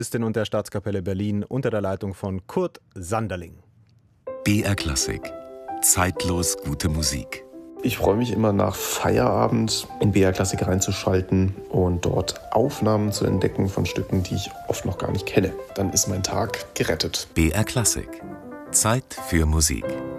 Und der Staatskapelle Berlin unter der Leitung von Kurt Sanderling. BR Klassik. Zeitlos gute Musik. Ich freue mich immer nach Feierabend in BR Klassik reinzuschalten und dort Aufnahmen zu entdecken von Stücken, die ich oft noch gar nicht kenne. Dann ist mein Tag gerettet. BR Klassik. Zeit für Musik.